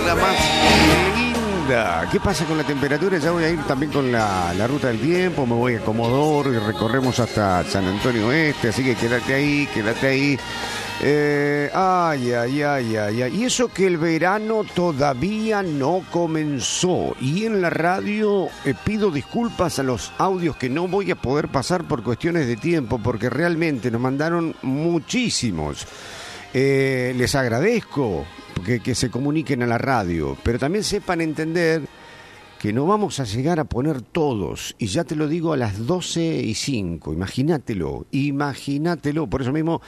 la más linda. ¿Qué pasa con la temperatura? Ya voy a ir también con la ruta del tiempo. Me voy a Comodoro y recorremos hasta San Antonio Oeste. Así que quédate ahí, quédate ahí. Y eso que el verano todavía no comenzó. Y en la radio pido disculpas a los audios que no voy a poder pasar por cuestiones de tiempo, porque realmente nos mandaron muchísimos. Les agradezco que se comuniquen a la radio, pero también sepan entender que no vamos a llegar a poner todos, y ya te lo digo a las 12:05, imagínatelo, por eso mismo,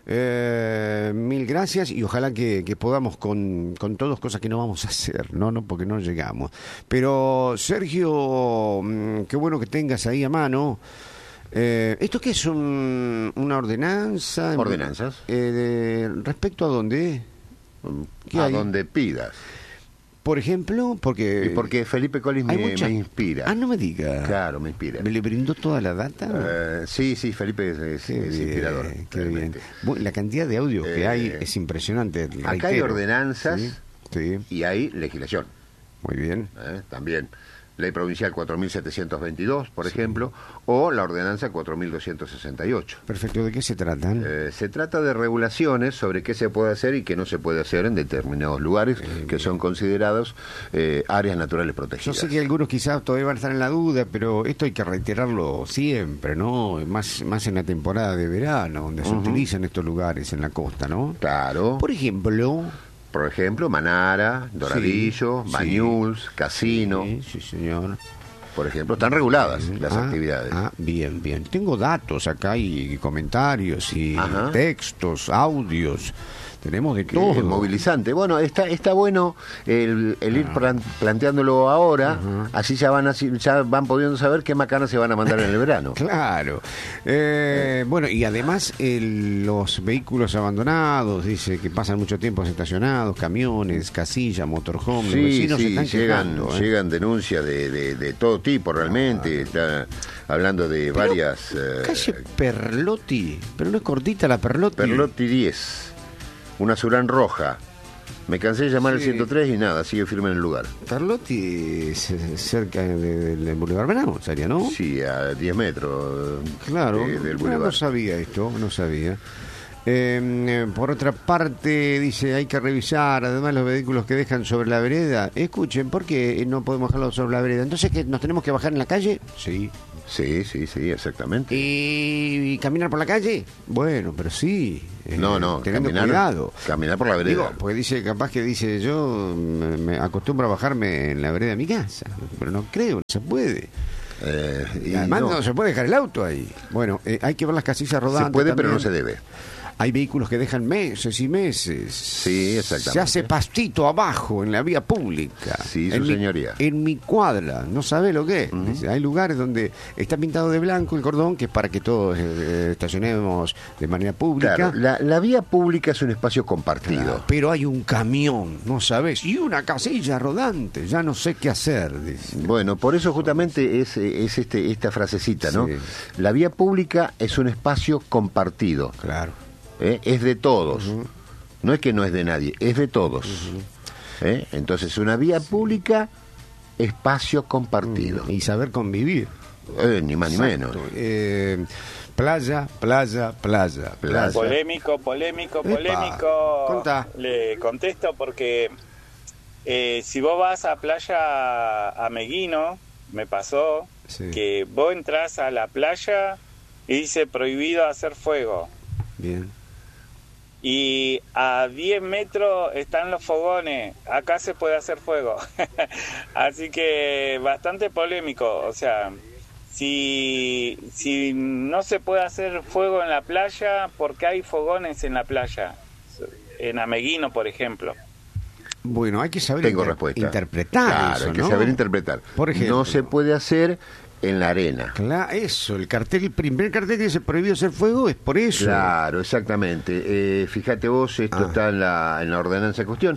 mil gracias, y ojalá que podamos con todos, cosas que no vamos a hacer, no, porque no llegamos. Pero Sergio, qué bueno que tengas ahí a mano. ¿Esto qué es? ¿Una ordenanza? ¿Ordenanzas? ¿Respecto a dónde? A donde pidas. Por ejemplo, porque Felipe Collins me inspira. Ah, no me diga. Claro, me inspira. ¿Me le brindó toda la data? Sí, Felipe es inspirador. Qué bien. Bueno, la cantidad de audios que hay es impresionante. Acá hay ordenanzas, sí. Y hay legislación. Muy bien. También. Ley Provincial 4.722, por ejemplo, o la Ordenanza 4.268. Perfecto, ¿de qué se tratan? Se trata de regulaciones sobre qué se puede hacer y qué no se puede hacer en determinados lugares que son considerados áreas naturales protegidas. Yo sé que algunos quizás todavía van a estar en la duda, pero esto hay que reiterarlo siempre, ¿no? Más en la temporada de verano, donde se utilizan estos lugares en la costa, ¿no? Claro. Por ejemplo, Manara, Doradillo, Bañuls, Casino. Sí, señor. Por ejemplo, están reguladas las actividades. Bien. Tengo datos acá y comentarios y textos, audios. Tenemos de todo. Es movilizante. Bueno, está bueno el ir planteándolo ahora, así ya van pudiendo saber qué macanas se van a mandar en el verano. Claro. Bueno, y además los vehículos abandonados, dice que pasan mucho tiempo estacionados, camiones, casillas, motorhome, los vecinos se están quejando. Llegan denuncias de todo tipo realmente. Está hablando de varias... calle Perlotti, pero no es cortita la Perlotti. Perlotti 10. Una Surán roja. Me cansé de llamar al 103 y nada, sigue firme en el lugar. Carlotti es cerca del Boulevard Verano, sería, ¿no? Sí, a 10 metros. Claro, del Boulevard. No sabía esto, no sabía. Por otra parte, dice, hay que revisar, además, los vehículos que dejan sobre la vereda. Escuchen, ¿por qué no podemos dejarlos sobre la vereda? Entonces, ¿que nos tenemos que bajar en la calle? Sí. Sí, exactamente. ¿Y caminar por la calle? Bueno, pero sí. No, teniendo cuidado. Caminar por la vereda. Digo, porque capaz que dice, yo me acostumbro a bajarme en la vereda de mi casa, pero no creo, no se puede. Y además no se puede dejar el auto ahí. Bueno, hay que ver las casillas rodantes. Se puede, también. pero no se debe. Hay vehículos que dejan meses y meses. Sí, exactamente. Se hace pastito abajo en la vía pública. Sí, su señoría. En mi cuadra, no sabe lo que es. Dice, hay lugares donde está pintado de blanco el cordón, que es para que todos estacionemos de manera pública. Claro, la vía pública es un espacio compartido. Claro, pero hay un camión, no sabes, y una casilla rodante, ya no sé qué hacer. Dice. Bueno, por eso justamente es esta frasecita, ¿no? Sí. La vía pública es un espacio compartido. Claro. Es de todos. No es que no es de nadie, es de todos. Entonces, una vía pública, espacio compartido. Y saber convivir. Ni más ni menos. Playa. Polémico. Contá. Le contesto porque si vos vas a Playa Ameguino, me pasó que vos entrás a la playa y dice prohibido hacer fuego. Bien. Y a 10 metros están los fogones, acá se puede hacer fuego. Así que bastante polémico, o sea, si no se puede hacer fuego en la playa, ¿por qué hay fogones en la playa? En Ameguino, por ejemplo. Bueno, hay que saber Claro, interpretar eso, hay que ¿no? saber interpretar. Por ejemplo, no se puede hacer en la arena. Claro, eso, el primer cartel que dice prohibido hacer fuego es por eso. Claro, exactamente. Fíjate vos, esto está en la ordenanza en cuestión.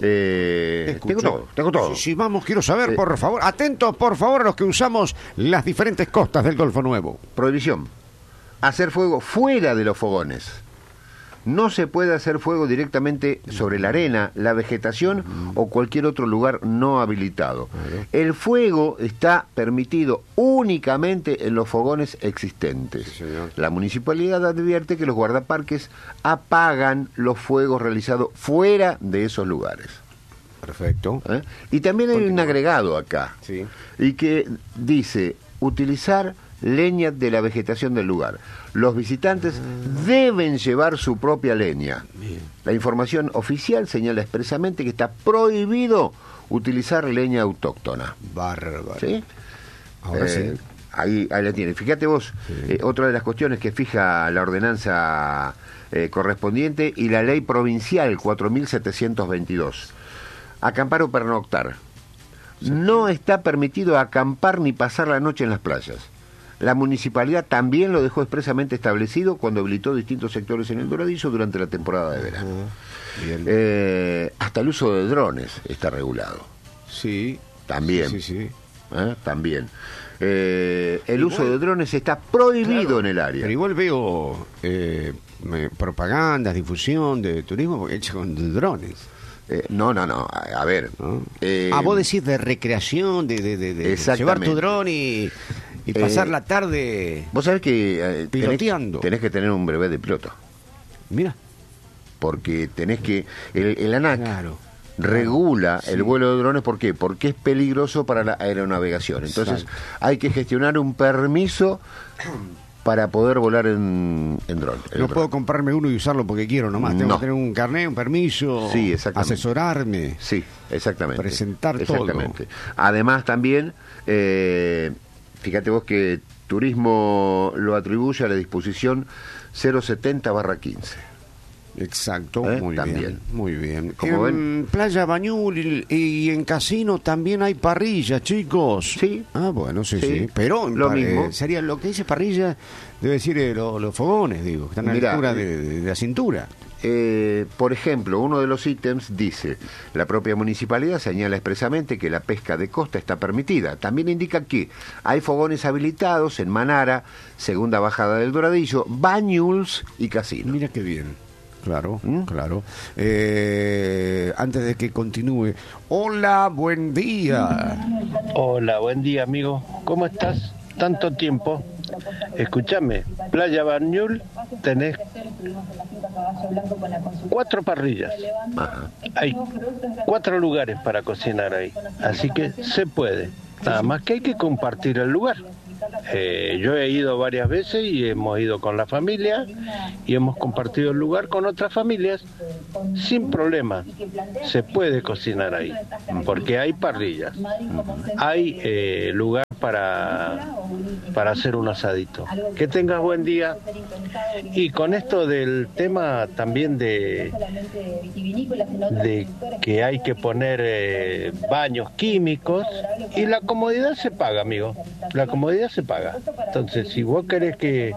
Tengo todo. Sí, vamos, quiero saber, por favor. Atentos, por favor, a los que usamos las diferentes costas del Golfo Nuevo. Prohibición. Hacer fuego fuera de los fogones. No se puede hacer fuego directamente sobre la arena, la vegetación o cualquier otro lugar no habilitado. El fuego está permitido únicamente en los fogones existentes. Sí, señor. La municipalidad advierte que los guardaparques apagan los fuegos realizados fuera de esos lugares. Perfecto. Y también hay un agregado acá, Sí. y que dice utilizar leña de la vegetación del lugar. Los visitantes deben llevar su propia leña. Bien. La información oficial señala expresamente que está prohibido utilizar leña autóctona. Bárbaro. ¿Sí? Ahora sí. Ahí la tiene. Fíjate vos, otra de las cuestiones que fija la ordenanza correspondiente y la ley provincial 4722. Acampar o pernoctar. No está permitido acampar ni pasar la noche en las playas. La municipalidad también lo dejó expresamente establecido cuando habilitó distintos sectores en el Doradizo durante la temporada de verano. Bien. Hasta el uso de drones está regulado. Sí. También. Sí. También. El uso de drones está prohibido en el área. Pero igual veo propagandas, difusión de turismo hecha con drones. No. A ver. ¿No? Vos decís de recreación, de llevar tu dron y pasar la tarde vos sabés que piloteando. tenés que tener un brevet de piloto. Mira. Porque tenés que... El ANAC regula Sí. el vuelo de drones. ¿Por qué? Porque es peligroso para la aeronavegación. Entonces hay que gestionar un permiso para poder volar en dron. No puedo comprarme uno y usarlo porque quiero nomás. Tengo que tener un carnet, un permiso, Sí, exactamente. asesorarme. Sí, exactamente. Presentar exactamente. Además también, fíjate vos que turismo lo atribuye a la disposición 070/15. Exacto, muy también. bien, muy bien. Como En Playa Bañul y en Casino también hay parrillas, chicos. Sí. Bueno, sí. Sí. Pero Lo mismo. sería lo que dice parrilla, debe decir los fogones, digo, que están a la Mirá, altura de la cintura. Por ejemplo, uno de los ítems dice: la propia municipalidad señala expresamente que la pesca de costa está permitida. También indica que hay fogones habilitados en Manara, Segunda Bajada del Doradillo, Bañuls y Casino. Mira qué bien. Claro, claro. Antes de que continúe. Hola, buen día. Hola, buen día, amigo. ¿Cómo estás? Tanto tiempo. Escúchame, Playa Bañul tenés 4 parrillas. Ajá. Hay 4 lugares para cocinar ahí. Así que se puede. Nada más que hay que compartir el lugar. Yo he ido varias veces y hemos ido con la familia y hemos compartido el lugar con otras familias sin problema. Se puede cocinar ahí porque hay parrillas, hay lugar para hacer un asadito. Que tengas buen día. Y con esto del tema también de que hay que poner baños químicos, y la comodidad se paga, amigo. La comodidad se paga. Entonces, si vos querés que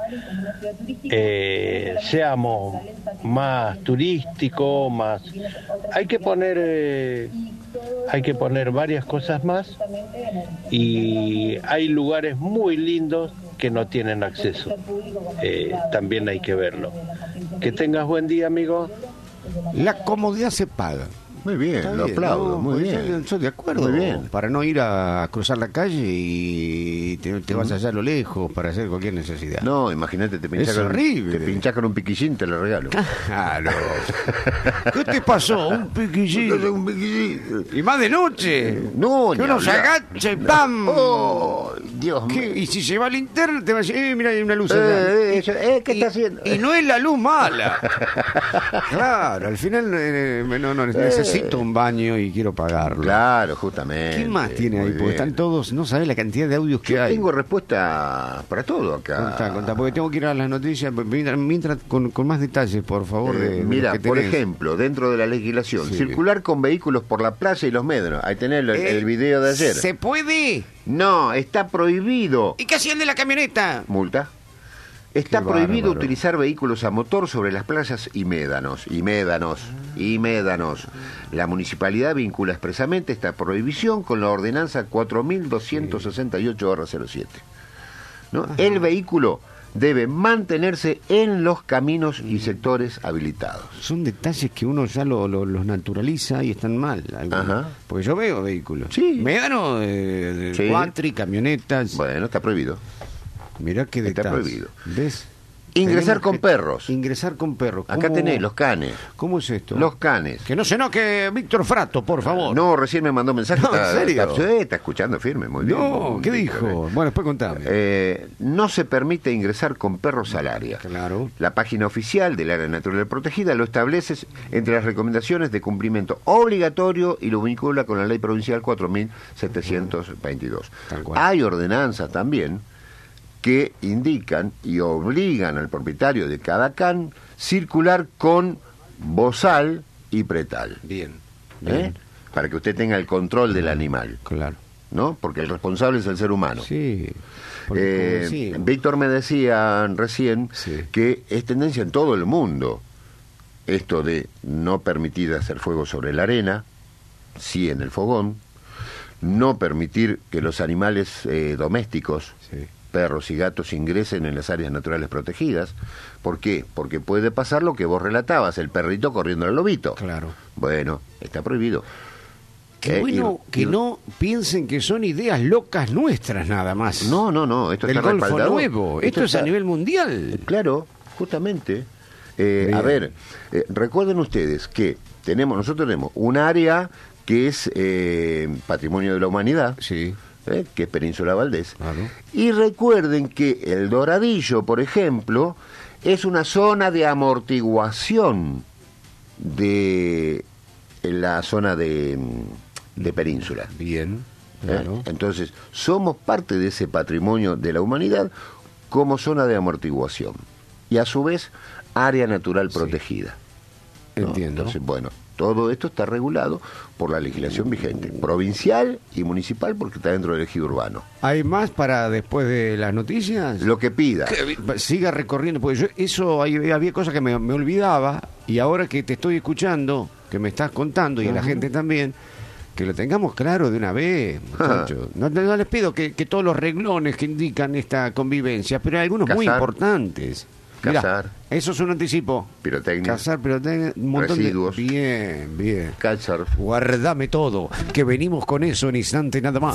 seamos más turísticos, más, hay que poner varias cosas más, y hay lugares muy lindos que no tienen acceso. También hay que verlo. Que tengas buen día, amigo. La comodidad se paga. Muy bien, Está lo bien, aplaudo, ¿no? muy Pues bien. yo estoy de acuerdo. Muy bien. Para no ir a cruzar la calle y te vas allá a lo lejos para hacer cualquier necesidad. No, imagínate, te Es horrible. Te pinchás con un piquillín, te lo regalo. Claro. ¿Qué te pasó? Un piquillín. Un piquillín. Y más de noche. No, Que ni uno se hablar. agacha y ¡pam! Oh, Dios mío. ¿Qué? Y si lleva linterna, te va a decir, mira, hay una luz allá. ¿Qué está haciendo? Y no es la luz mala. Claro, al final no necesito un baño y quiero pagarlo. Claro, justamente. ¿Qué más tiene ahí? Muy Porque bien. están todos, no sabes la cantidad de audios que Yo hay. tengo respuesta para todo acá. Contá, porque tengo que ir a las noticias. Mientras con más detalles, por favor. De Mira, los que por tenés. ejemplo, dentro de la legislación, Sí. circular con vehículos por la playa y los médanos. Ahí tenés el video de ayer. ¿Se puede? No, está prohibido. ¿Y qué hacía el de la camioneta? Multa. Está Qué prohibido bárbaro. utilizar vehículos a motor sobre las playas y médanos. La municipalidad vincula expresamente esta prohibición con la ordenanza 4268/07. ¿No? El vehículo debe mantenerse en los caminos y sectores habilitados. Son detalles que uno ya los naturaliza y están mal. Ajá. Porque yo veo vehículos. Sí. Medianos, de Sí. cuatri, camionetas. Bueno, está prohibido. Mirá qué Está detalle. prohibido. ¿Ves? Ingresar Tenemos con que- perros. Ingresar con perros. Acá ¿Cómo- tenés los canes. ¿Cómo es esto? Los canes. Que no se enoje Víctor Frato, por favor. No, recién me mandó mensaje. No, ¿en serio? Está escuchando firme, muy bien. No, ¿qué Víctor, dijo? Bueno, después contame. No se permite ingresar con perros al área. Claro. La página oficial del área natural protegida lo establece entre las recomendaciones de cumplimiento obligatorio y lo vincula con la ley provincial 4722. Tal cual. Hay ordenanzas también que indican y obligan al propietario de cada can circular con bozal y pretal. Bien. ¿eh? Bien. Para que usted tenga el control del animal, Claro. ¿no? Porque el responsable es el ser humano. Sí. Porque, como decía, Víctor me decía recién Sí. que es tendencia en todo el mundo esto de no permitir hacer fuego sobre la arena, sí en el fogón, no permitir que los animales domésticos, sí. perros y gatos, ingresen en las áreas naturales protegidas. ¿Por qué? Porque puede pasar lo que vos relatabas, el perrito corriendo al lobito. Claro. Bueno, está prohibido. Qué bueno que no piensen que son ideas locas nuestras nada más. No, esto Del está Golfo respaldado. Nuevo. Esto es a nivel mundial. Claro, justamente. Bien. A ver, recuerden ustedes que nosotros tenemos un área que es Patrimonio de la Humanidad, Sí. que es Península Valdés. Claro. Y recuerden que el Doradillo, por ejemplo, es una zona de amortiguación de la zona de Península. Bien. Claro. Entonces, somos parte de ese patrimonio de la humanidad como zona de amortiguación. Y a su vez, área natural protegida. ¿no? Entiendo. Entonces, bueno, todo esto está regulado por la legislación vigente, provincial y municipal, porque está dentro del ejido urbano. ¿Hay más para después de las noticias? Lo que pida. Siga recorriendo, porque yo había cosas que me olvidaba y ahora que te estoy escuchando, que me estás contando y a la gente también, que lo tengamos claro de una vez, muchachos. No les pido que todos los reglones que indican esta convivencia, pero hay algunos muy Cazar. importantes. Mirá, Cazar. eso es un anticipo. Pirotecnia. Cazar, pirotecnia, un montón Residuos. de... Bien, bien. Kitesurf. Guardame todo, que venimos con eso en instante nada más.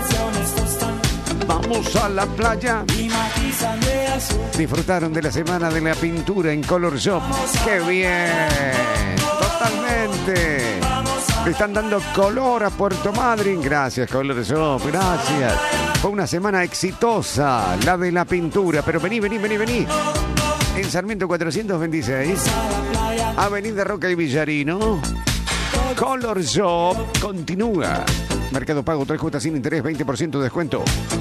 Vamos a la playa. Disfrutaron de la semana de la pintura en Color Shop. ¡Qué bien! Totalmente. Le están dando color a Puerto Madryn. Gracias, Color Shop. Gracias. Fue una semana exitosa, la de la pintura. Pero vení. En Sarmiento 426, Avenida Roca y Villarino. Color Shop continúa. Mercado Pago 3 cuotas sin interés, 20% de descuento.